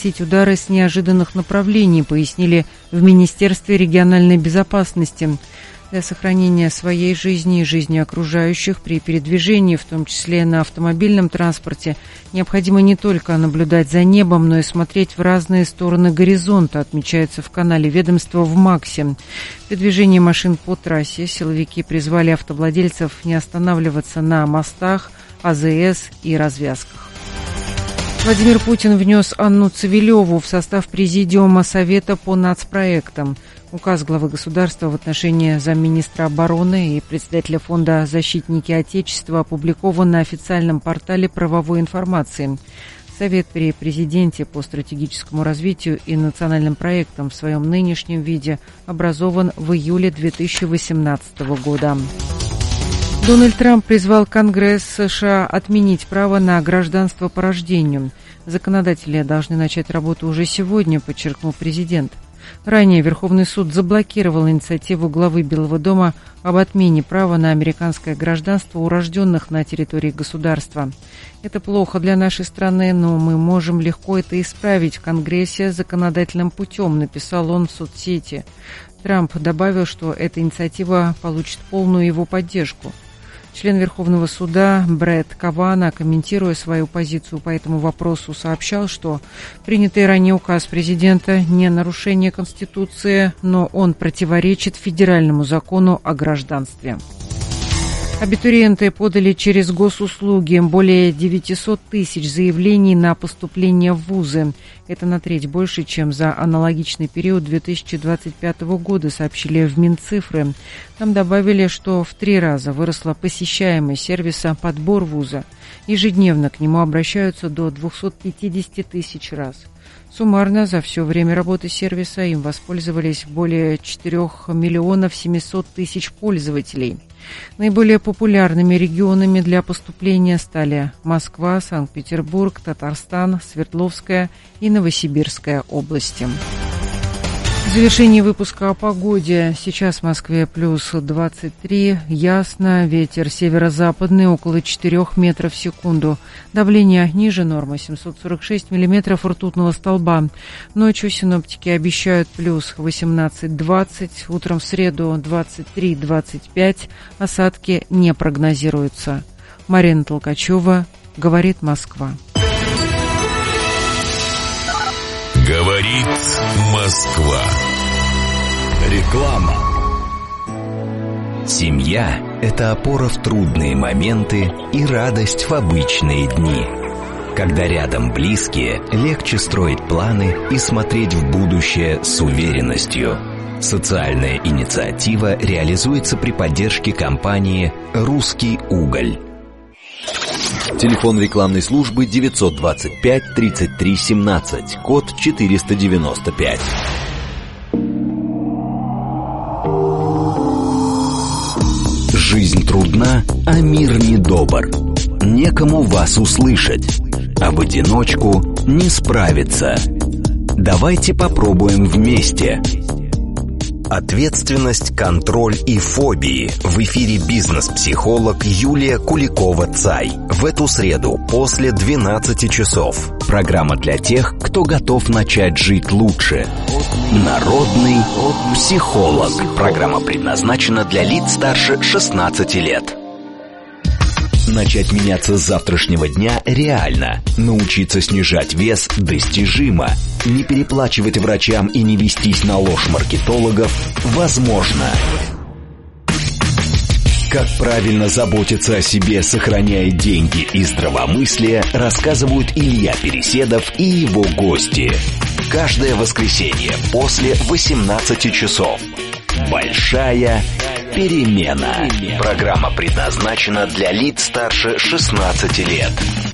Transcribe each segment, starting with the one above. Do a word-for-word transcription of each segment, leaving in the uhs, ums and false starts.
наносить удары с неожиданных направлений, пояснили в Министерстве региональной безопасности. Для сохранения своей жизни и жизни окружающих при передвижении, в том числе на автомобильном транспорте, необходимо не только наблюдать за небом, но и смотреть в разные стороны горизонта, отмечается в канале ведомства в МАКСе. При движении машин по трассе силовики призвали автовладельцев не останавливаться на мостах, АЗС и развязках. Владимир Путин внес Анну Цивилеву в состав Президиума Совета по нацпроектам. Указ главы государства в отношении замминистра обороны и председателя фонда «Защитники Отечества» опубликован на официальном портале правовой информации. Совет при президенте по стратегическому развитию и национальным проектам в своем нынешнем виде образован в июле две тысячи восемнадцатого года. Дональд Трамп призвал Конгресс США отменить право на гражданство по рождению. Законодатели должны начать работу уже сегодня, подчеркнул президент. Ранее Верховный суд заблокировал инициативу главы Белого дома об отмене права на американское гражданство у рожденных на территории государства. Это плохо для нашей страны, но мы можем легко это исправить в Конгрессе законодательным путем, написал он в соцсети. Трамп добавил, что эта инициатива получит полную его поддержку. Член Верховного суда Брэд Кавана, комментируя свою позицию по этому вопросу, сообщал, что принятый ранее указ президента не нарушение Конституции, но он противоречит федеральному закону о гражданстве. Абитуриенты подали через госуслуги более девятьсот тысяч заявлений на поступление в вузы. Это на треть больше, чем за аналогичный период две тысячи двадцать пятого года, сообщили в Минцифры. Там добавили, что в три раза выросла посещаемость сервиса «Подбор вуза». Ежедневно к нему обращаются до двухсот пятидесяти тысяч раз. Суммарно за все время работы сервиса им воспользовались более четырёх миллионов семисот тысяч пользователей. Наиболее популярными регионами для поступления стали Москва, Санкт-Петербург, Татарстан, Свердловская и Новосибирская области. В завершении выпуска о погоде. Сейчас в Москве плюс двадцать три, ясно, ветер северо-западный около четырёх метров в секунду. Давление ниже нормы семьсот сорок шесть миллиметров ртутного столба. Ночью синоптики обещают плюс восемнадцать двадцать, утром в среду двадцать три двадцать пять, осадки не прогнозируются. Марина Толкачева, говорит Москва. Говорит Москва. Реклама. Семья – это опора в трудные моменты и радость в обычные дни. Когда рядом близкие, легче строить планы и смотреть в будущее с уверенностью. Социальная инициатива реализуется при поддержке компании «Русский уголь». Телефон рекламной службы девятьсот двадцать пять тридцать три семнадцать, код четыреста девяносто пять. Жизнь трудна, а мир недобр. Некому вас услышать, а в одиночку не справиться. Давайте попробуем вместе. Ответственность, контроль и фобии. В эфире бизнес-психолог Юлия Куликова-Цай. В эту среду после двенадцати часов. Программа для тех, кто готов начать жить лучше. Народный психолог. Программа предназначена для лиц старше шестнадцати лет. Начать меняться с завтрашнего дня реально. Научиться снижать вес достижимо. Не переплачивать врачам и не вестись на ложь маркетологов возможно. Как правильно заботиться о себе, сохраняя деньги и здравомыслие, рассказывают Илья Переседов и его гости. Каждое воскресенье после восемнадцати часов. Большая перемена. Программа предназначена для лиц старше шестнадцати лет.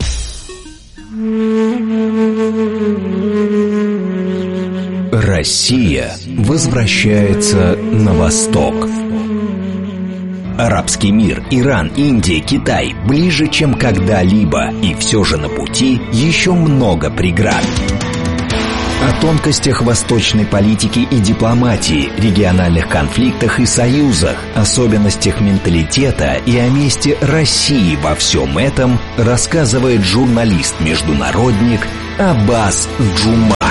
Россия возвращается на восток. Арабский мир, Иран, Индия, Китай ближе, чем когда-либо, и все же на пути еще много преград. О тонкостях восточной политики и дипломатии, региональных конфликтах и союзах, особенностях менталитета и о месте России во всем этом рассказывает журналист-международник Аббас Джумар.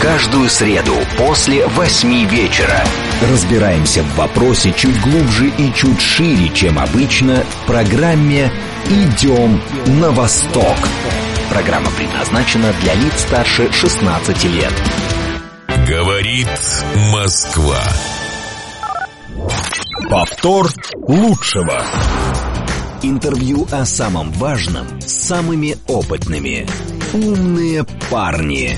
Каждую среду после восьми вечера. Разбираемся в вопросе чуть глубже и чуть шире, чем обычно, в программе «Идем на восток». Программа предназначена для лиц старше шестнадцати лет. Говорит Москва. Повтор лучшего. Интервью о самом важном с самыми опытными. Умные парни.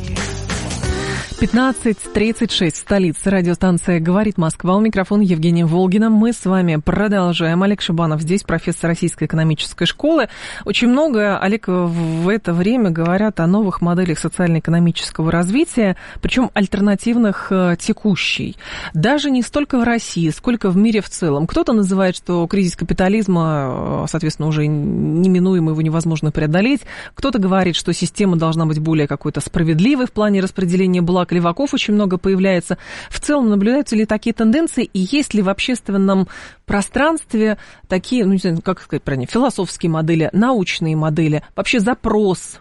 пятнадцать тридцать шесть в столице. Радиостанция «Говорит Москва». У микрофона Евгения Волгина. Мы с вами продолжаем. Олег Шибанов здесь, профессор Российской экономической школы. Очень много, Олег, в это время говорят о новых моделях социально-экономического развития, причем альтернативных текущей. Даже не столько в России, сколько в мире в целом. Кто-то называет, что кризис капитализма, соответственно, уже неминуемо, его невозможно преодолеть. Кто-то говорит, что система должна быть более какой-то справедливой в плане распределения благ. Леваков очень много появляется. В целом, наблюдаются ли такие тенденции, и есть ли в общественном пространстве такие, ну, не знаю, как сказать правильно, философские модели, научные модели, вообще запрос?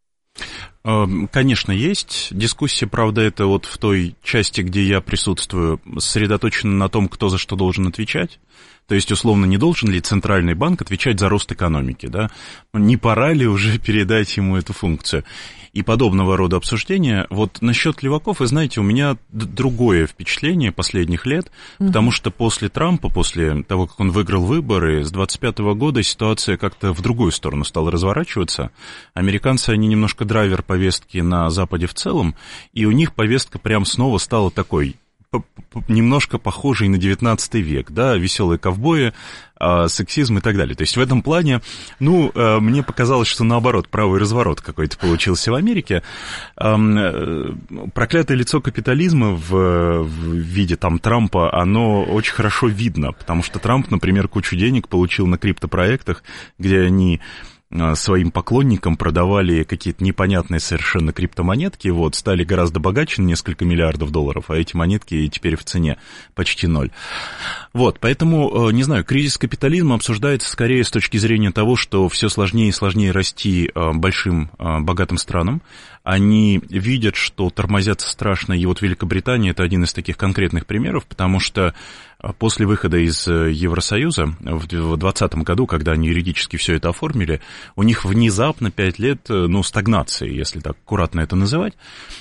Конечно, есть. Дискуссия, правда, это вот в той части, где я присутствую, сосредоточена на том, кто за что должен отвечать. То есть, условно, не должен ли Центральный банк отвечать за рост экономики, да? Не пора ли уже передать ему эту функцию? И подобного рода обсуждения. Вот насчет леваков, вы знаете, у меня другое впечатление последних лет, mm-hmm. потому что после Трампа, после того, как он выиграл выборы, с двадцать пятого года ситуация как-то в другую сторону стала разворачиваться. Американцы, они немножко драйвер повестки на Западе в целом, и у них повестка прям снова стала такой, немножко похожий на девятнадцатый век, да, веселые ковбои, э, сексизм и так далее. То есть в этом плане, ну, э, мне показалось, что наоборот, правый разворот какой-то получился в Америке. Э, э, проклятое лицо капитализма в, в виде там Трампа, оно очень хорошо видно, потому что Трамп, например, кучу денег получил на криптопроектах, где они своим поклонникам продавали какие-то непонятные совершенно криптомонетки, вот, стали гораздо богаче на несколько миллиардов долларов, а эти монетки теперь в цене почти ноль. Вот, поэтому, не знаю, кризис капитализма обсуждается скорее с точки зрения того, что все сложнее и сложнее расти большим богатым странам. Они видят, что тормозятся страшно, и вот Великобритания — это один из таких конкретных примеров, потому что после выхода из Евросоюза в двадцатом году, когда они юридически все это оформили, у них внезапно пять лет, ну, стагнации, если так аккуратно это называть.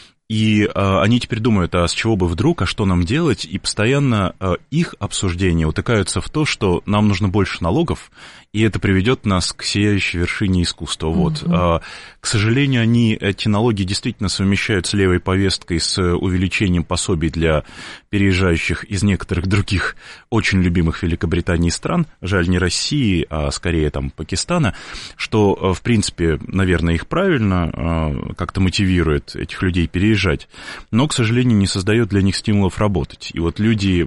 И а, они теперь думают, а с чего бы вдруг, а что нам делать? И постоянно а, их обсуждения утыкаются в то, что нам нужно больше налогов, и это приведет нас к сияющей вершине искусства. Mm-hmm. Вот. А, к сожалению, они, эти налоги действительно совмещают с левой повесткой, с увеличением пособий для переезжающих из некоторых других очень любимых Великобритании стран, жаль, не России, а скорее там Пакистана, что, в принципе, наверное, их правильно а, как-то мотивирует этих людей переезжать, но, к сожалению, не создает для них стимулов работать. И вот люди,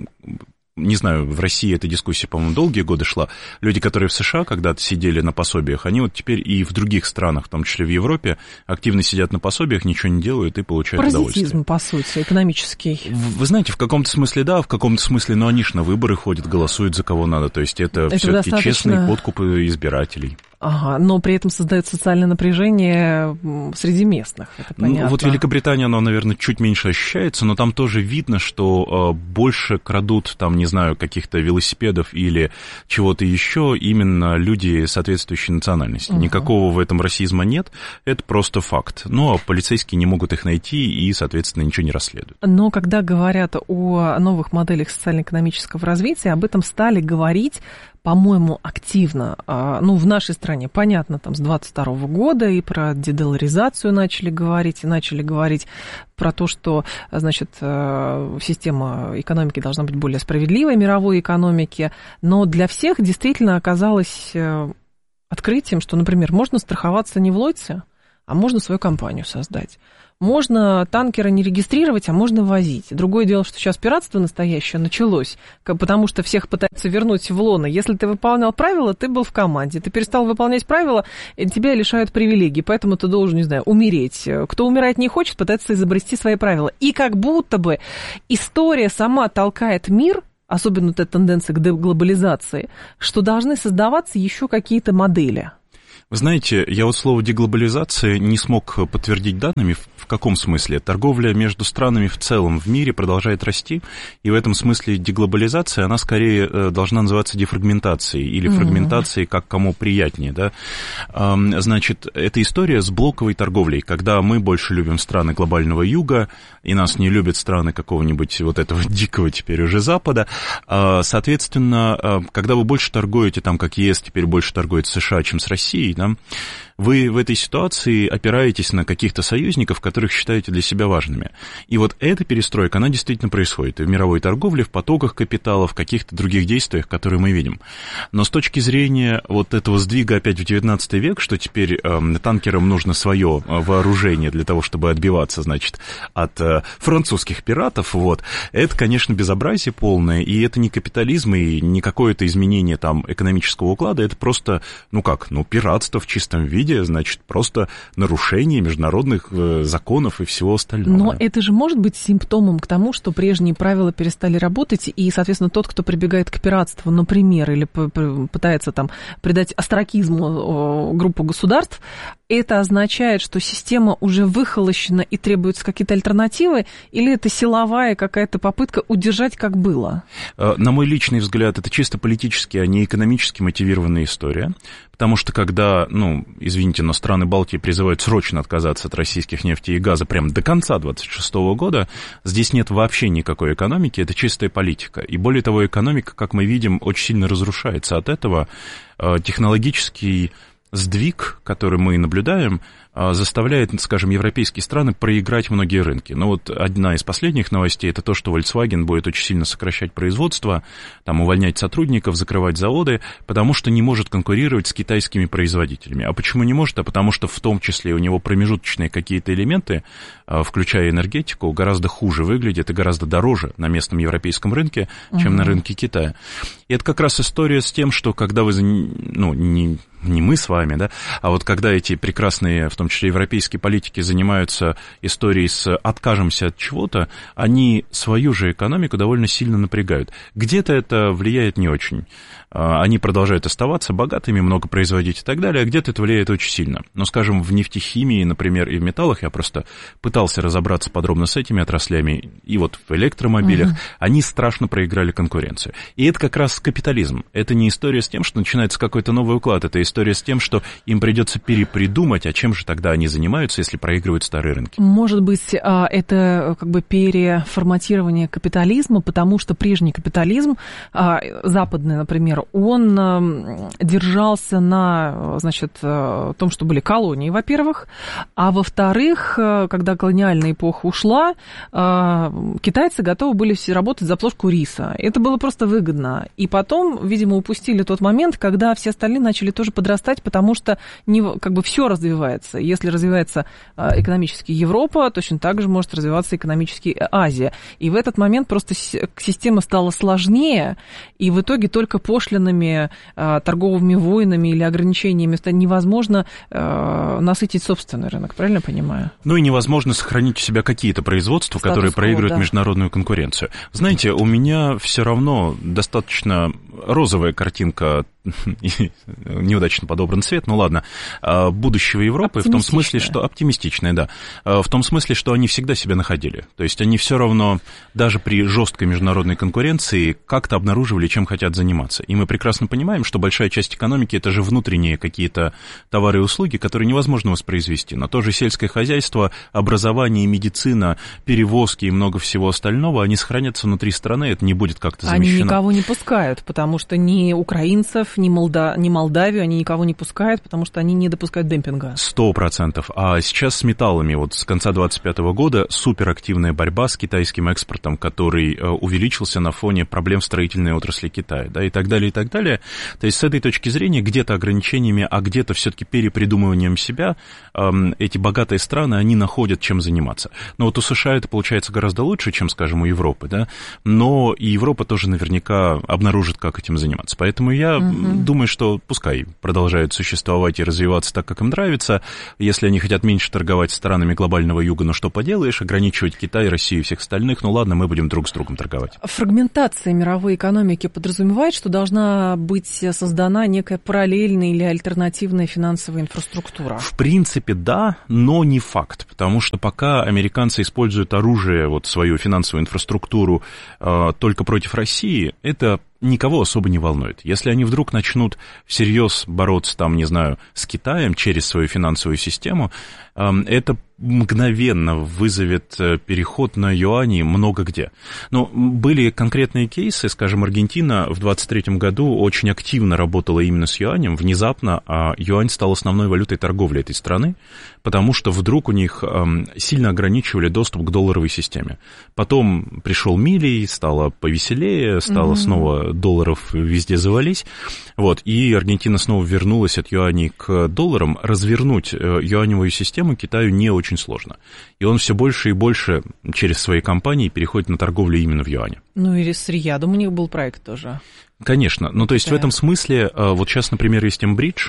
не знаю, в России эта дискуссия, по-моему, долгие годы шла, люди, которые в США когда-то сидели на пособиях, они вот теперь и в других странах, в том числе в Европе, активно сидят на пособиях, ничего не делают и получают паразитизм, удовольствие. по сути, экономический. Вы знаете, в каком-то смысле да, в каком-то смысле, но они же на выборы ходят, голосуют за кого надо, то есть это, это все-таки достаточно... честный подкуп избирателей. Ага, но при этом создает социальное напряжение среди местных, это понятно. Ну, вот Великобритания, она, наверное, чуть меньше ощущается, но там тоже видно, что э, больше крадут, там, не знаю, каких-то велосипедов или чего-то еще именно люди соответствующей национальности. Угу. Никакого в этом расизма нет, это просто факт. Ну, а полицейские не могут их найти и, соответственно, ничего не расследуют. Но когда говорят о новых моделях социально-экономического развития, об этом стали говорить, по-моему, активно, ну, в нашей стране, понятно, там, с двадцать второго года, и про дедоларизацию начали говорить, и начали говорить про то, что, значит, система экономики должна быть более справедливой, мировой экономики, но для всех действительно оказалось открытием, что, например, можно страховаться не в Лойце, а можно свою компанию создать. Можно танкеры не регистрировать, а можно возить. Другое дело, что сейчас пиратство настоящее началось, потому что всех пытаются вернуть в лоно. Если ты выполнял правила, ты был в команде. Ты перестал выполнять правила, тебя лишают привилегий, поэтому ты должен, не знаю, умереть. Кто умирать не хочет, пытается изобрести свои правила. И как будто бы история сама толкает мир, особенно эта тенденция к деглобализации, что должны создаваться еще какие-то модели. Вы знаете, я вот слово деглобализация не смог подтвердить данными, в каком смысле? Торговля между странами в целом в мире продолжает расти, и в этом смысле деглобализация, она скорее должна называться дефрагментацией или фрагментацией, как кому приятнее, да. Значит, это история с блоковой торговлей, когда мы больше любим страны глобального юга, и нас не любят страны какого-нибудь вот этого дикого теперь уже Запада. Соответственно, когда вы больше торгуете, там, как ЕС теперь больше торгует с США, чем с Россией, да, вы в этой ситуации опираетесь на каких-то союзников, которых считаете для себя важными. И вот эта перестройка, она действительно происходит и в мировой торговле, в потоках капитала, в каких-то других действиях, которые мы видим. Но с точки зрения вот этого сдвига опять в девятнадцатый век, что теперь э, танкерам нужно свое вооружение для того, чтобы отбиваться, значит, от э, французских пиратов, вот, это, конечно, безобразие полное, и это не капитализм, и не какое-то изменение там экономического уклада, это просто, ну как, ну, пиратство в чистом виде, значит, просто нарушение международных э, законов и всего остального. Но это же может быть симптомом к тому, что прежние правила перестали работать, и, соответственно, тот, кто прибегает к пиратству, например, или пытается там придать остракизму группу государств, это означает, что система уже выхолощена и требуются какие-то альтернативы, или это силовая какая-то попытка удержать, как было? На мой личный взгляд, это чисто политически, а не экономически мотивированная история, потому что когда, ну, извините, но страны Балтии призывают срочно отказаться от российских нефти и газа прямо до конца двадцать шестого года, здесь нет вообще никакой экономики, это чистая политика. И более того, экономика, как мы видим, очень сильно разрушается от этого. Технологический сдвиг, который мы наблюдаем, заставляет, скажем, европейские страны проиграть многие рынки. Но вот одна из последних новостей – это то, что Volkswagen будет очень сильно сокращать производство, там, увольнять сотрудников, закрывать заводы, потому что не может конкурировать с китайскими производителями. А почему не может? А потому что в том числе у него промежуточные какие-то элементы, включая энергетику, гораздо хуже выглядят и гораздо дороже на местном европейском рынке, чем угу. на рынке Китая. И это как раз история с тем, что когда вы, ну, не, не мы с вами, да, а вот когда эти прекрасные, в том числе европейские политики, занимаются историей с «откажемся от чего-то», они свою же экономику довольно сильно напрягают. Где-то это влияет не очень. Они продолжают оставаться богатыми, много производить и так далее, а где-то это влияет очень сильно. Но, скажем, в нефтехимии, например, и в металлах, я просто пытался разобраться подробно с этими отраслями, и вот в электромобилях, угу. они страшно проиграли конкуренцию. И это как раз капитализм. Это не история с тем, что начинается какой-то новый уклад, это история с тем, что им придется перепридумать, а чем же тогда они занимаются, если проигрывают старые рынки. Может быть, это как бы переформатирование капитализма, потому что прежний капитализм, западный, например, он держался на, значит, том, что были колонии, во-первых, а во-вторых, когда колониальная эпоха ушла, китайцы готовы были все работать за плошку риса. Это было просто выгодно. И потом, видимо, упустили тот момент, когда все остальные начали тоже подрастать, потому что не, как бы все развивается. Если развивается экономически Европа, точно так же может развиваться экономически Азия. И в этот момент просто система стала сложнее, и в итоге только пошлинами, торговыми войнами или ограничениями невозможно насытить собственный рынок, правильно я понимаю? Ну и невозможно сохранить у себя какие-то производства, статус которые проигрывают да. международную конкуренцию. Знаете, у меня все равно достаточно розовая картинка, неудачно подобран цвет, ну ладно, будущего Европы, в том смысле, что оптимистичная, да, в том смысле, что они всегда себя находили. То есть они все равно, даже при жесткой международной конкуренции, как-то обнаруживали, чем хотят заниматься. И мы прекрасно понимаем, что большая часть экономики – это же внутренние какие-то товары и услуги, которые невозможно воспроизвести. Но тоже сельское хозяйство, образование, медицина, перевозки и много всего остального, они сохранятся внутри страны, это не будет как-то замещено. Они никого не пускают, потому что ни украинцев, ни, Молда... ни Молдавию они никого не пускают, потому что они не допускают демпинга. Сто процентов. А сейчас с металлами, вот с конца двадцать пятого года, суперактивная борьба с китайским экспортом, который увеличился на фоне проблем в строительной отрасли Китая, да, и так далее, и так далее. То есть с этой точки зрения где-то ограничениями, а где-то все-таки перепридумыванием себя эти богатые страны, они находят чем заниматься. Но вот у США это получается гораздо лучше, чем, скажем, у Европы, да, но и Европа тоже наверняка обнаружит, как этим заниматься. Поэтому я угу. угу. думаю, что пускай продолжают существовать и развиваться так, как им нравится. Если они хотят меньше торговать с странами глобального юга, ну что поделаешь, ограничивать Китай, Россию и всех остальных, ну ладно, мы будем друг с другом торговать. Фрагментация мировой экономики подразумевает, что должна быть создана некая параллельная или альтернативная финансовая инфраструктура? В принципе, да, но не факт, потому что пока американцы используют оружие, вот свою финансовую инфраструктуру э, только против России, это никого особо не волнует. Если они вдруг начнут всерьез бороться, там, не знаю, с Китаем через свою финансовую систему, э, это мгновенно вызовет переход на юани много где. Но были конкретные кейсы, скажем, Аргентина в двадцать третьем году очень активно работала именно с юанем, внезапно а юань стал основной валютой торговли этой страны, потому что вдруг у них эм, сильно ограничивали доступ к долларовой системе. Потом пришел Милей, стало повеселее, стало mm-hmm. снова долларов везде завались, вот, и Аргентина снова вернулась от юаней к долларам. Развернуть э, юаневую систему Китаю не очень очень сложно. И он все больше и больше через свои компании переходит на торговлю именно в юане. Ну, или с Риядом у них был проект тоже. Конечно. Ну, то есть да. в этом смысле, вот сейчас, например, есть М-Бридж,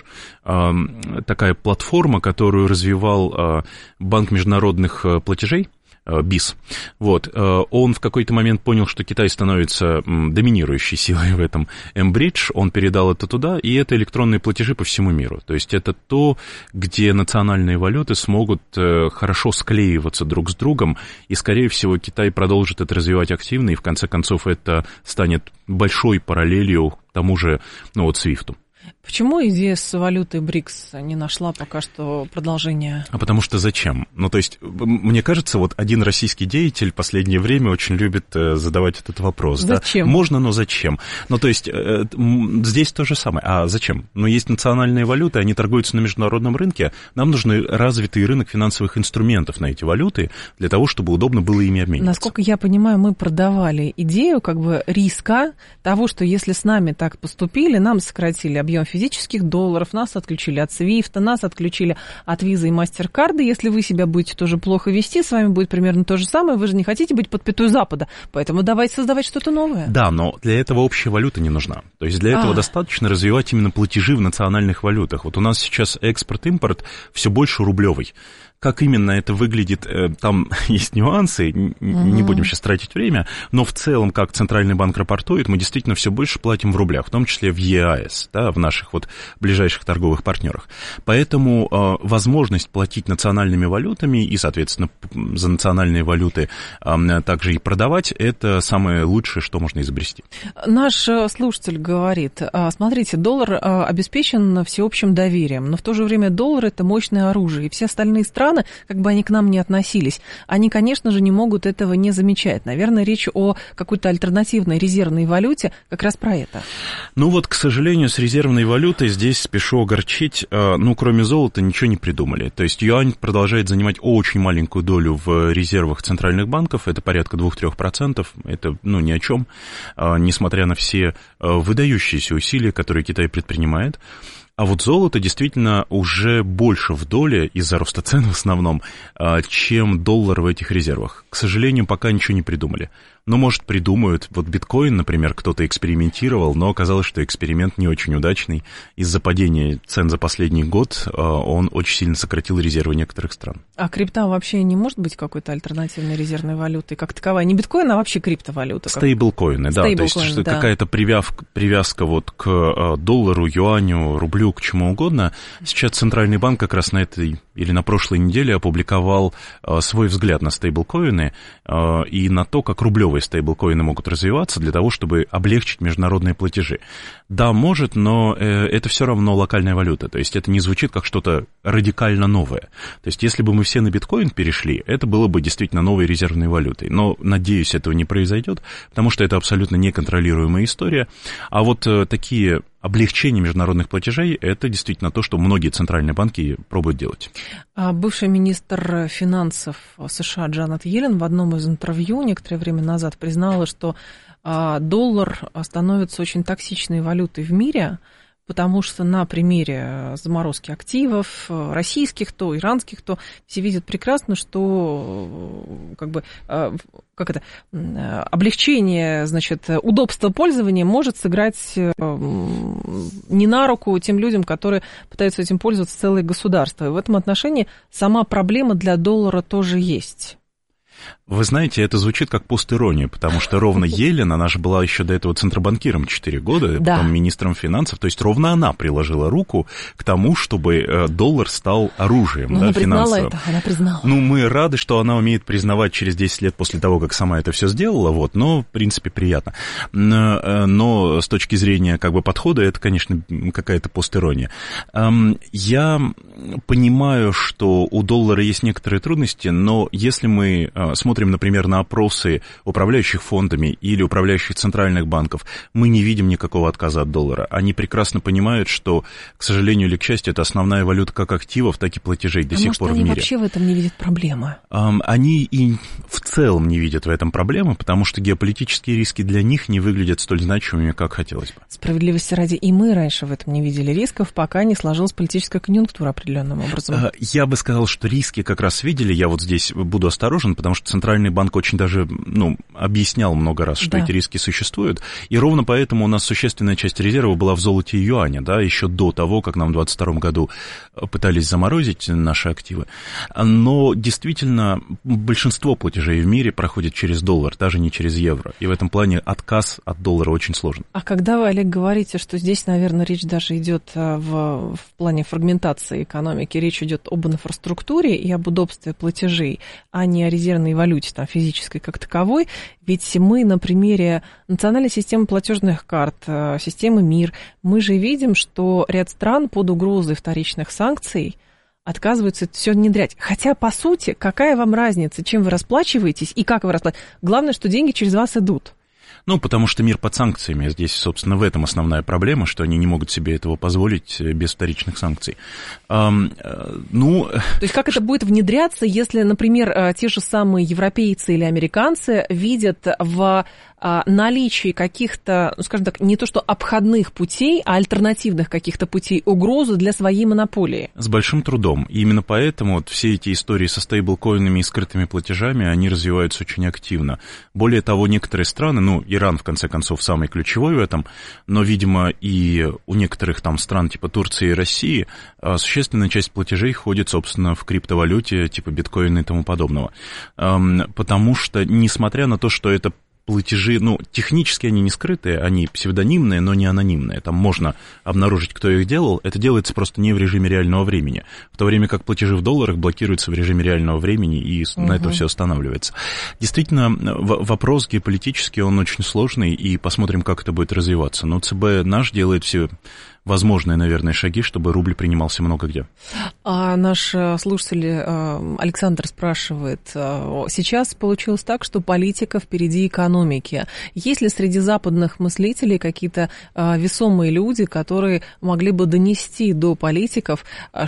такая платформа, которую развивал Банк международных платежей, БИС. Вот. Он в какой-то момент понял, что Китай становится доминирующей силой в этом М-Бридж, он передал это туда, и это электронные платежи по всему миру. То есть это то, где национальные валюты смогут хорошо склеиваться друг с другом, и, скорее всего, Китай продолжит это развивать активно, и, в конце концов, это станет большой параллелью к тому же, ну, вот, свифту. Почему идея с валютой БРИКС не нашла пока что продолжения? А потому что зачем? Ну, то есть, мне кажется, вот один российский деятель в последнее время очень любит задавать этот вопрос. Зачем? Да? Можно, но зачем? Ну, то есть, здесь то же самое. А зачем? Ну, есть национальные валюты, они торгуются на международном рынке. Нам нужен развитый рынок финансовых инструментов на эти валюты для того, чтобы удобно было ими обмениваться. Насколько я понимаю, мы продавали идею как бы риска того, что если с нами так поступили, нам сократили объем физических долларов, нас отключили от свифта, нас отключили от визы и мастеркарда. Если вы себя будете тоже плохо вести, с вами будет примерно то же самое. Вы же не хотите быть под пятой Запада, поэтому давайте создавать что-то новое. Да, но для этого общая валюта не нужна. То есть для этого а. достаточно развивать именно платежи в национальных валютах. Вот у нас сейчас экспорт-импорт все больше рублевый. Как именно это выглядит, там есть нюансы, не uh-huh. будем сейчас тратить время, но в целом, как Центральный банк рапортует, мы действительно все больше платим в рублях, в том числе в ЕАЭС, да, в наших вот ближайших торговых партнерах. Поэтому э, возможность платить национальными валютами и, соответственно, за национальные валюты э, также и продавать, это самое лучшее, что можно изобрести. Наш слушатель говорит, смотрите, доллар обеспечен всеобщим доверием, но в то же время доллар – это мощное оружие, и все остальные страны, как бы они к нам ни относились, они, конечно же, не могут этого не замечать. Наверное, речь о какой-то альтернативной резервной валюте как раз про это. Ну вот, к сожалению, с резервной валютой здесь спешу огорчить, ну, кроме золота ничего не придумали. То есть юань продолжает занимать очень маленькую долю в резервах центральных банков, это порядка двух-трёх процентов, это, ну, ни о чем, несмотря на все выдающиеся усилия, которые Китай предпринимает. А вот золото действительно уже больше в доле, из-за роста цен в основном, чем доллар в этих резервах. К сожалению, пока ничего не придумали. Но, может, придумают. Вот биткоин, например, кто-то экспериментировал, но оказалось, что эксперимент не очень удачный. Из-за падения цен за последний год он очень сильно сократил резервы некоторых стран. А крипта вообще не может быть какой-то альтернативной резервной валютой, как таковая? Не биткоин, а вообще криптовалюта? Стейблкоины, да. То есть да. какая-то привязка, привязка вот к доллару, юаню, рублю, к чему угодно. Сейчас Центральный банк как раз на этой или на прошлой неделе опубликовал свой взгляд на стейблкоины и на то, как рублевые стейблкоины могут развиваться для того, чтобы облегчить международные платежи. Да, может, но это все равно локальная валюта, то есть это не звучит как что-то радикально новое. То есть если бы мы все на биткоин перешли, это было бы действительно новой резервной валютой. Но, надеюсь, этого не произойдет, потому что это абсолютно неконтролируемая история. А вот такие облегчение международных платежей – это действительно то, что многие центральные банки пробуют делать. Бывший министр финансов США Джанет Йеллен в одном из интервью некоторое время назад признала, что доллар становится очень токсичной валютой в мире, потому что на примере заморозки активов, российских, то иранских, то все видят прекрасно, что как бы, как это, облегчение, значит, удобство пользования может сыграть не на руку тем людям, которые пытаются этим пользоваться целые государства. И в этом отношении сама проблема для доллара тоже есть. Вы знаете, это звучит как постирония, потому что ровно Елен, она же была еще до этого центробанкиром четыре года, да. потом министром финансов, то есть ровно она приложила руку к тому, чтобы доллар стал оружием, Но да, она признала финансовым. это, она признала. Ну, мы рады, что она умеет признавать через десять лет после того, как сама это все сделала, вот, но, в принципе, приятно. Но с точки зрения, как бы, подхода, это, конечно, какая-то постирония. Я понимаю, что у доллара есть некоторые трудности, но если мы смотрим, например, на опросы управляющих фондами или управляющих центральных банков, мы не видим никакого отказа от доллара. Они прекрасно понимают, что, к сожалению или к счастью, это основная валюта как активов, так и платежей до а сих может, пор в мире. Они мире. вообще в этом не видят проблемы? Они и в целом не видят в этом проблемы, потому что геополитические риски для них не выглядят столь значимыми, как хотелось бы. Справедливости ради, и мы раньше в этом не видели рисков, пока не сложилась политическая конъюнктура определенным образом. Я бы сказал, что риски как раз видели. Я вот здесь буду осторожен, потому что Центральный банк очень даже, ну, объяснял много раз, что да. эти риски существуют. И ровно поэтому у нас существенная часть резерва была в золоте и юане, да, еще до того, как нам в двадцать втором году пытались заморозить наши активы. Но действительно большинство платежей в мире проходит через доллар, даже не через евро. И в этом плане отказ от доллара очень сложен. А когда вы, Олег, говорите, что здесь, наверное, речь даже идет в, в плане фрагментации экономики, речь идет об инфраструктуре и об удобстве платежей, а не о резервной валюте, там, физической как таковой, ведь мы на примере национальной системы платежных карт, системы МИР, мы же видим, что ряд стран под угрозой вторичных санкций отказываются это все внедрять. Хотя, по сути, какая вам разница, чем вы расплачиваетесь и как вы расплачиваетесь? Главное, что деньги через вас идут. Ну, потому что мир под санкциями. Здесь, собственно, в этом основная проблема, что они не могут себе этого позволить без вторичных санкций. Um, ну... То есть как это будет внедряться, если, например, те же самые европейцы или американцы видят в наличии каких-то, ну, скажем так, не то что обходных путей, а альтернативных каких-то путей угрозы для своей монополии? С большим трудом. И именно поэтому вот все эти истории со стейблкоинами и скрытыми платежами, они развиваются очень активно. Более того, некоторые страны, ну, Иран, в конце концов, самый ключевой в этом, но, видимо, и у некоторых там стран типа Турции и России существенная часть платежей ходит, собственно, в криптовалюте, типа биткоина и тому подобного. Потому что, несмотря на то, что это платежи, ну, технически они не скрытые, они псевдонимные, но не анонимные. Там можно обнаружить, кто их делал. Это делается просто не в режиме реального времени. В то время как платежи в долларах блокируются в режиме реального времени, и угу. на этом все останавливается. Действительно, вопрос геополитический, он очень сложный, и посмотрим, как это будет развиваться. Но ЦБ наш делает все возможные, наверное, шаги, чтобы рубль принимался много где. А наш слушатель Александр спрашивает, сейчас получилось так, что политика впереди экономики. Есть ли среди западных мыслителей какие-то весомые люди, которые могли бы донести до политиков,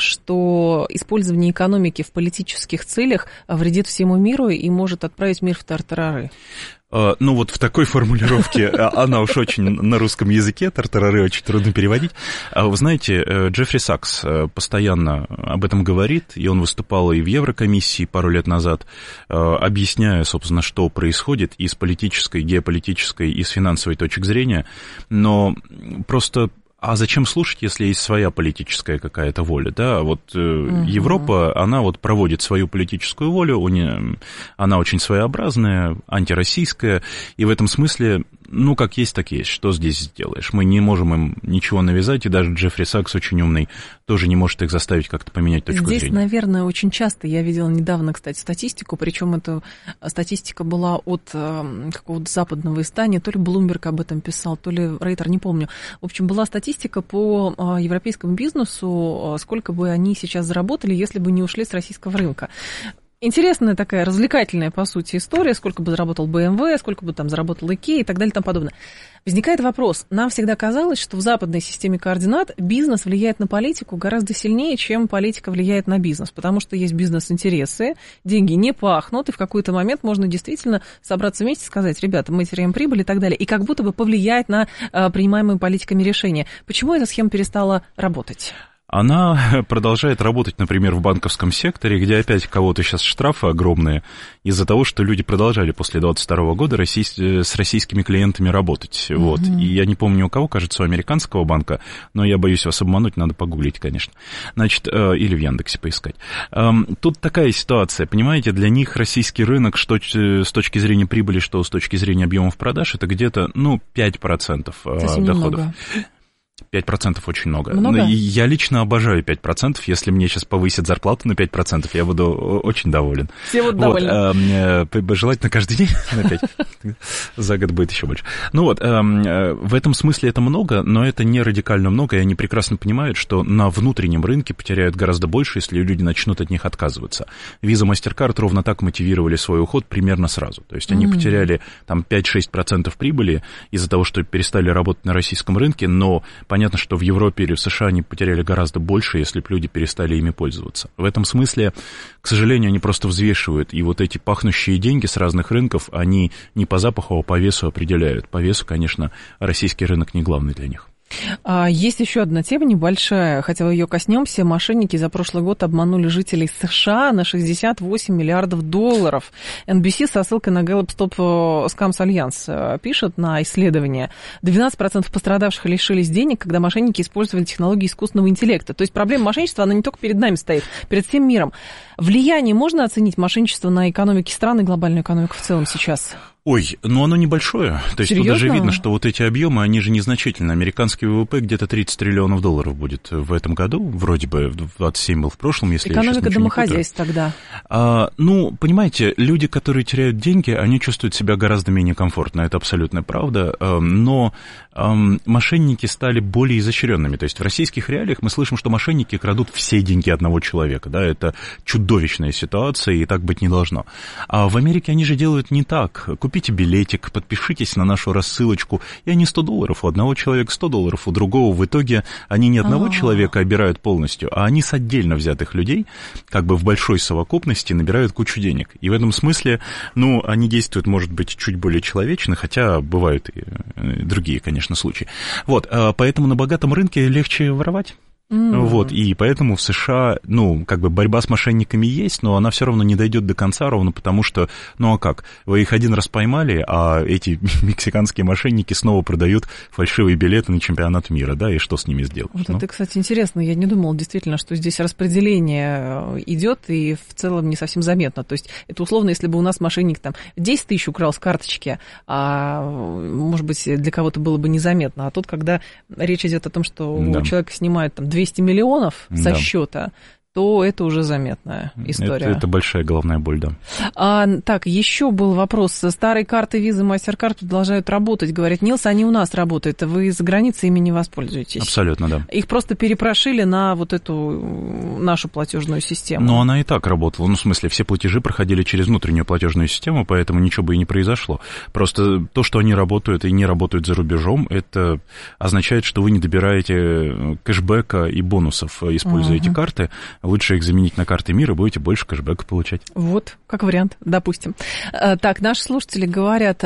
что использование экономики в политических целях вредит всему миру и может отправить мир в тартарары? Ну, вот в такой формулировке, она уж очень на русском языке, тартарары очень трудно переводить. Вы знаете, Джеффри Сакс постоянно об этом говорит, и он выступал и в Еврокомиссии пару лет назад, объясняя, собственно, что происходит и с политической, геополитической, и с финансовой точек зрения, но просто... А зачем слушать, если есть своя политическая какая-то воля, да? Вот uh-huh. Европа, она вот проводит свою политическую волю, у нее, она очень своеобразная, антироссийская, и в этом смысле, ну, как есть, так есть. Что здесь сделаешь? Мы не можем им ничего навязать, и даже Джеффри Сакс, очень умный, тоже не может их заставить как-то поменять точку здесь, зрения. Здесь, наверное, очень часто, я видела недавно, кстати, статистику, причем эта статистика была от какого-то западного издания, то ли Bloomberg об этом писал, то ли Рейтер, не помню. В общем, была статистика, Статистика по европейскому бизнесу, сколько бы они сейчас заработали, если бы не ушли с российского рынка. Интересная такая развлекательная, по сути, история, сколько бы заработал бэ эм вэ, сколько бы там заработал Икеа и так далее и тому подобное. Возникает вопрос. Нам всегда казалось, что в западной системе координат бизнес влияет на политику гораздо сильнее, чем политика влияет на бизнес, потому что есть бизнес-интересы, деньги не пахнут, и в какой-то момент можно действительно собраться вместе и сказать: ребята, мы теряем прибыль и так далее, и как будто бы повлияет на а, принимаемые политиками решения. Почему эта схема перестала работать? Она продолжает работать, например, в банковском секторе, где опять кого-то сейчас штрафы огромные из-за того, что люди продолжали после двадцать второго года россий... с российскими клиентами работать. Mm-hmm. Вот. И я не помню у кого, кажется, у американского банка, но я боюсь вас обмануть, надо погуглить, конечно. Значит, или в Яндексе поискать. Тут такая ситуация, понимаете, для них российский рынок, что с точки зрения прибыли, что с точки зрения объемов продаж, это где-то, ну, пять процентов Совсем доходов. Немного. пять процентов очень много. много? Я лично обожаю пять процентов. Если мне сейчас повысят зарплату на пять процентов, я буду очень доволен. Все будут довольны. Вот, желательно каждый день на пять. За год будет еще больше. Ну вот, в этом смысле это много, но это не радикально много, и они прекрасно понимают, что на внутреннем рынке потеряют гораздо больше, если люди начнут от них отказываться. Visa, MasterCard ровно так мотивировали свой уход примерно сразу. То есть они mm-hmm. потеряли там пять-шесть процентов прибыли из-за того, что перестали работать на российском рынке, но понятно, что в Европе или в США они потеряли гораздо больше, если бы люди перестали ими пользоваться. В этом смысле, к сожалению, они просто взвешивают, и вот эти пахнущие деньги с разных рынков, они не по запаху, а по весу определяют. По весу, конечно, российский рынок не главный для них. Есть еще одна тема небольшая, хотя мы ее коснемся. Мошенники за прошлый год обманули жителей США на шестьдесят восемь миллиардов долларов. эн би си со ссылкой на Gallup Stop Scams Alliance пишет на исследование. двенадцать процентов пострадавших лишились денег, когда мошенники использовали технологии искусственного интеллекта. То есть проблема мошенничества, она не только перед нами стоит, перед всем миром. Влияние можно оценить мошенничество на экономики стран и глобальную экономику в целом сейчас? Ой, ну оно небольшое. То есть Серьезно? Тут даже видно, что вот эти объемы, они же незначительны. Американский ВВП где-то тридцать триллионов долларов будет в этом году. Вроде бы двадцать семь был в прошлом, если Экономика я сейчас домохозяйств тогда. А, ну, понимаете, люди, которые теряют деньги, они чувствуют себя гораздо менее комфортно. Это абсолютная правда. Но мошенники стали более изощренными. То есть в российских реалиях мы слышим, что мошенники крадут все деньги одного человека. Да? Это чудовищная ситуация, и так быть не должно. А в Америке они же делают не так. Купите билетик, подпишитесь на нашу рассылочку, и они сто долларов, у одного человека сто долларов, у другого. В итоге они не одного А-а-а. человека обирают полностью, а они с отдельно взятых людей, как бы в большой совокупности, набирают кучу денег. И в этом смысле, ну, они действуют, может быть, чуть более человечно, хотя бывают и другие, конечно, случаи. Вот, поэтому на богатом рынке легче воровать. Mm. Вот, и поэтому в США, ну, как бы борьба с мошенниками есть, но она все равно не дойдет до конца, ровно потому что, ну, а как, вы их один раз поймали, а эти мексиканские мошенники снова продают фальшивые билеты на чемпионат мира, да, и что с ними сделать? Вот ну? это, кстати, интересно, я не думала действительно, что здесь распределение идет и в целом не совсем заметно, то есть это условно, если бы у нас мошенник там десять тысяч украл с карточки, а, может быть, для кого-то было бы незаметно, а тут, когда речь идет о том, что да. у человека снимают там двести миллионов со да. счета, то это уже заметная история. Это, это большая головная боль, да. А, так, еще был вопрос. Старые карты Visa, MasterCard продолжают работать. Говорят, Нилс, они у нас работают. Вы за границей ими не воспользуетесь? Абсолютно, да. Их просто перепрошили на вот эту нашу платежную систему. Но она и так работала. Ну, в смысле, все платежи проходили через внутреннюю платежную систему, поэтому ничего бы и не произошло. Просто то, что они работают и не работают за рубежом, это означает, что вы не добираете кэшбэка и бонусов, используя uh-huh. эти карты. Лучше их заменить на карты мира, будете больше кэшбэка получать. Вот, как вариант, допустим. Так, наши слушатели говорят,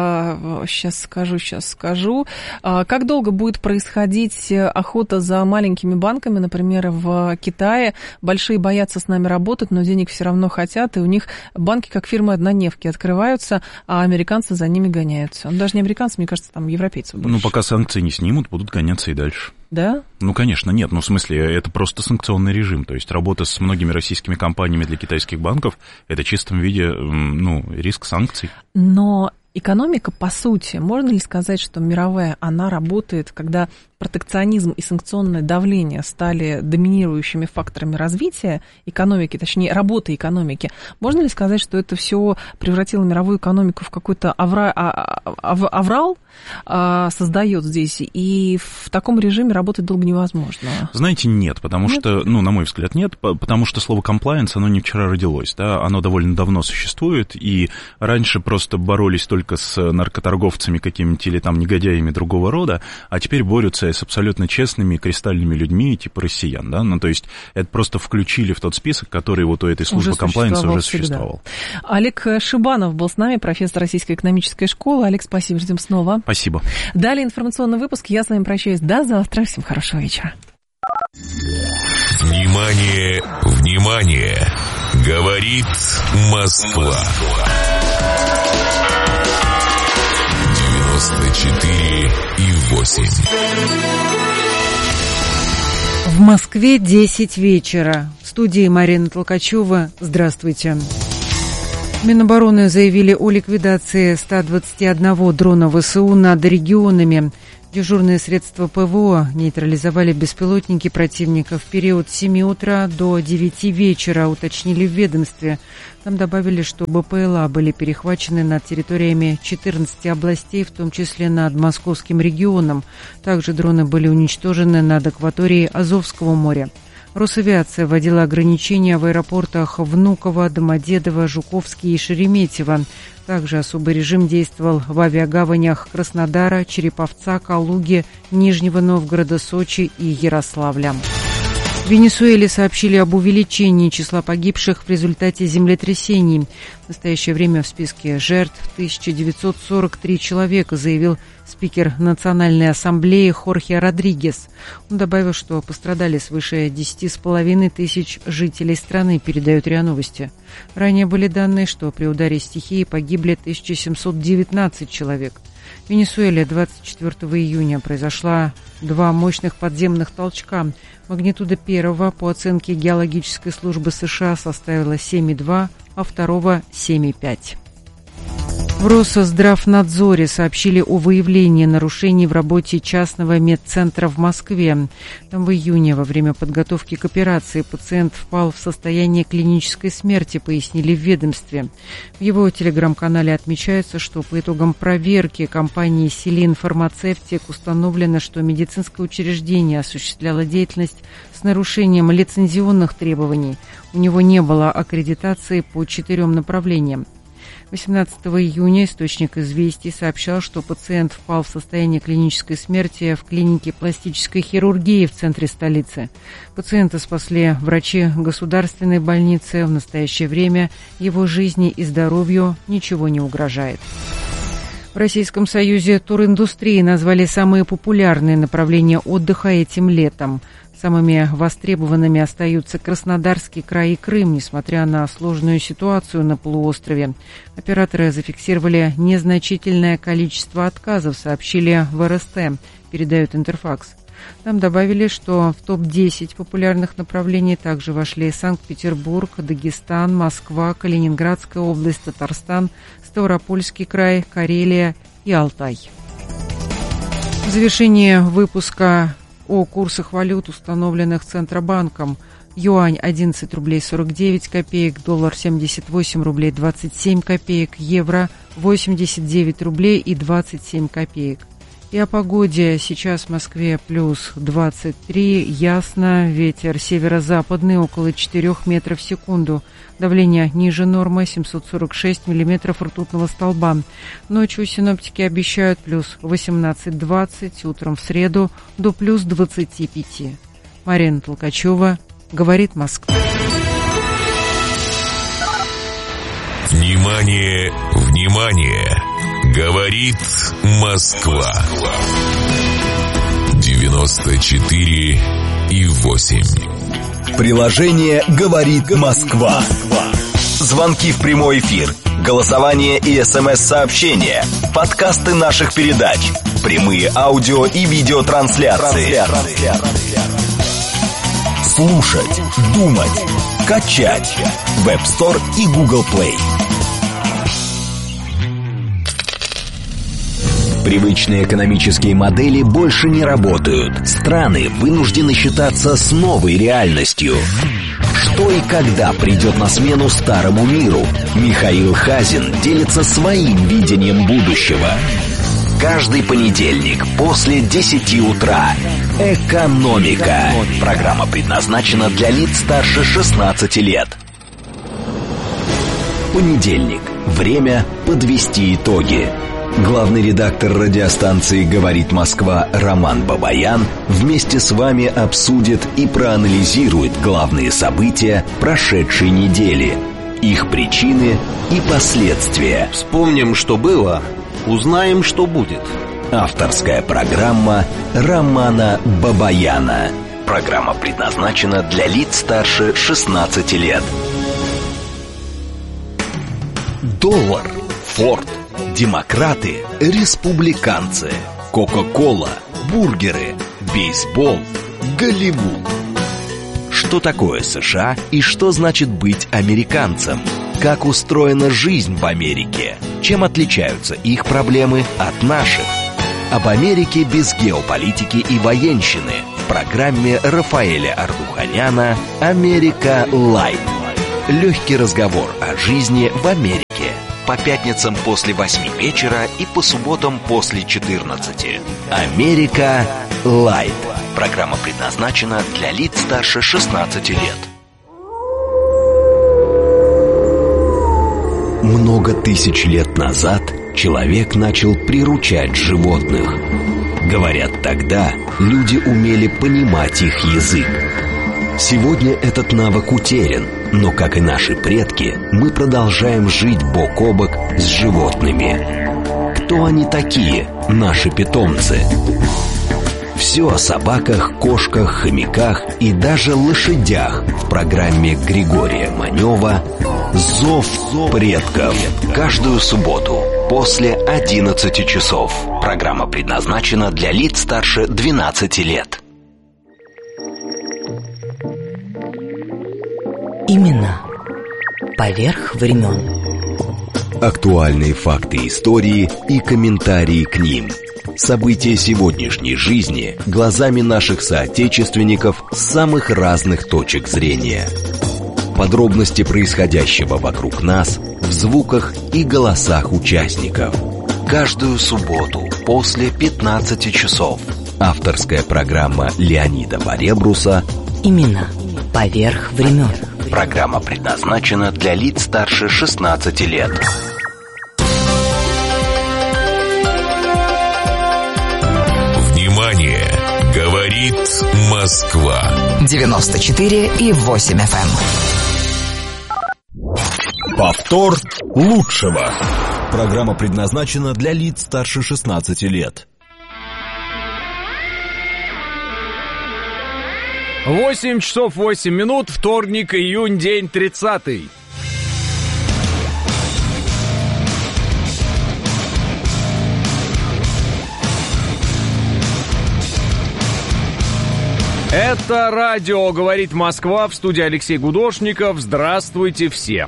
сейчас скажу, сейчас скажу, как долго будет происходить охота за маленькими банками, например, в Китае? Большие боятся с нами работать, но денег все равно хотят, и у них банки, как фирмы однодневки, открываются, а американцы за ними гоняются. Ну, даже не американцы, мне кажется, там европейцы больше. Ну, пока санкции не снимут, будут гоняться и дальше. Да? Ну, конечно, нет. Ну, в смысле, это просто санкционный режим. То есть работа с многими российскими компаниями для китайских банков – это в чистом виде, ну, риск санкций. Но экономика, по сути, можно ли сказать, что мировая, она работает, когда протекционизм и санкционное давление стали доминирующими факторами развития экономики, точнее, работы экономики, можно ли сказать, что это все превратило мировую экономику в какой-то авра... аврал, создает здесь, и в таком режиме работать долго невозможно? Знаете, нет, потому нет? что, ну, на мой взгляд, нет, потому что слово compliance, оно не вчера родилось, да, оно довольно давно существует, и раньше просто боролись только с наркоторговцами какими-то или там негодяями другого рода, а теперь борются с абсолютно честными кристальными людьми, типа россиян, да, ну, то есть это просто включили в тот список, который вот у этой службы compliance уже существовал. Олег Шибанов был с нами, профессор Российской экономической школы. Олег, спасибо, ждем снова. Спасибо. Далее информационный выпуск. Я с вами прощаюсь. До завтра. Всем хорошего вечера. Внимание, внимание! Говорит Москва. девяносто четыре и восемь. В Москве десять вечера. В студии Марина Толкачева. Здравствуйте. Минобороны заявили о ликвидации ста двадцати одного дрона ВСУ над регионами. Дежурные средства ПВО нейтрализовали беспилотники противника в период с семи утра до девяти вечера, уточнили в ведомстве. Там добавили, что БПЛА были перехвачены над территориями четырнадцати областей, в том числе над Московским регионом. Также дроны были уничтожены над акваторией Азовского моря. Росавиация вводила ограничения в аэропортах Внуково, Домодедово, Жуковский и Шереметьево. Также особый режим действовал в авиагаванях Краснодара, Череповца, Калуги, Нижнего Новгорода, Сочи и Ярославля. В Венесуэле сообщили об увеличении числа погибших в результате землетрясений. В настоящее время в списке жертв тысяча девятьсот сорок три человека, заявил спикер Национальной ассамблеи Хорхе Родригес. Он добавил, что пострадали свыше десяти с половиной тысяч жителей страны, передают РИА Новости. Ранее были данные, что при ударе стихии погибли тысяча семьсот девятнадцать человек. В Венесуэле двадцать четвёртого июня произошла два мощных подземных толчка. Магнитуда первого, по оценке геологической службы США, составила семь и два, а второго – семь и пять. В Росздравнадзоре сообщили о выявлении нарушений в работе частного медцентра в Москве. Там в июне во время подготовки к операции пациент впал в состояние клинической смерти, пояснили в ведомстве. В его телеграм-канале отмечается, что по итогам проверки компании «Селин Фармацевтик» установлено, что медицинское учреждение осуществляло деятельность с нарушением лицензионных требований. У него не было аккредитации по четырем направлениям. восемнадцатого июня источник «Известий» сообщал, что пациент впал в состояние клинической смерти в клинике пластической хирургии в центре столицы. Пациента спасли врачи государственной больницы. В настоящее время его жизни и здоровью ничего не угрожает. В Российском союзе туриндустрии назвали самые популярные направления отдыха этим летом. Самыми востребованными остаются Краснодарский край и Крым, несмотря на сложную ситуацию на полуострове. Операторы зафиксировали незначительное количество отказов, сообщили в эр эс тэ, передает Интерфакс. Там добавили, что в топ десять популярных направлений также вошли Санкт-Петербург, Дагестан, Москва, Калининградская область, Татарстан, Ставропольский край, Карелия и Алтай. В завершении выпуска о курсах валют, установленных Центробанком. Юань одиннадцать рублей сорок девять копеек, доллар семьдесят восемь рублей двадцать семь копеек, евро восемьдесят девять рублей и двадцать семь копеек. И о погоде. Сейчас в Москве плюс двадцать три, ясно, ветер северо-западный около четырёх метров в секунду. Давление ниже нормы, семьсот сорок шесть миллиметров ртутного столба. Ночью синоптики обещают плюс восемнадцать двадцать, утром в среду до плюс двадцати пяти. Марина Толкачева, говорит Москва. Внимание, внимание! Говорит Москва. девяносто четыре и восемь. Приложение «Говорит Москва». Звонки в прямой эфир, голосование и смс-сообщения, подкасты наших передач, прямые аудио и видеотрансляции. Слушать, думать, качать. Web Store и Google Play. Привычные экономические модели больше не работают. Страны вынуждены считаться с новой реальностью. Что и когда придет на смену старому миру? Михаил Хазин делится своим видением будущего. Каждый понедельник после десяти утра. «Экономика». Программа предназначена для лиц старше шестнадцати лет. Понедельник. Время подвести итоги. Главный редактор радиостанции «Говорит Москва» Роман Бабаян вместе с вами обсудит и проанализирует главные события прошедшей недели, их причины и последствия. Вспомним, что было, узнаем, что будет. Авторская программа Романа Бабаяна. Программа предназначена для лиц старше шестнадцати лет. Доллар, Форд, демократы, республиканцы, Кока-кола, бургеры, бейсбол, Голливуд. Что такое США и что значит быть американцем? Как устроена жизнь в Америке? Чем отличаются их проблемы от наших? Об Америке без геополитики и военщины в программе Рафаэля Ардуханяна «Америка Лайт». Легкий разговор о жизни в Америке. По пятницам после восьми вечера и по субботам после четырнадцати. «Америка Лайт». Программа предназначена для лиц старше шестнадцати лет. Много тысяч лет назад человек начал приручать животных. Говорят, тогда люди умели понимать их язык. Сегодня этот навык утерян, но, как и наши предки, мы продолжаем жить бок о бок с животными. Кто они такие, наши питомцы? Все о собаках, кошках, хомяках и даже лошадях в программе Григория Манева «Зов предков». Каждую субботу после одиннадцати часов. Программа предназначена для лиц старше двенадцати лет. Имена поверх времен. Актуальные факты истории и комментарии к ним. События сегодняшней жизни глазами наших соотечественников с самых разных точек зрения. Подробности происходящего вокруг нас в звуках и голосах участников. Каждую субботу после пятнадцати часов. Авторская программа Леонида Баребруса «Имена поверх времен». Программа предназначена для лиц старше шестнадцати лет. Внимание! Говорит Москва. девяносто четыре и восемь эф эм. Повтор лучшего. Программа предназначена для лиц старше шестнадцати лет. восемь часов восемь минут, вторник, июнь, день тридцатый. Это радио «Говорит Москва», в студии Алексей Гудошников. Здравствуйте все.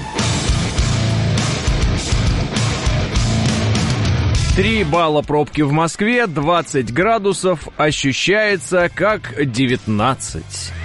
три балла пробки в Москве, двадцать градусов, ощущается как девятнадцать.